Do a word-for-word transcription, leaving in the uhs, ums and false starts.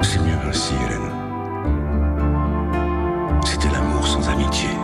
C'est mieux ainsi, Hélène. C'était l'amour sans amitié.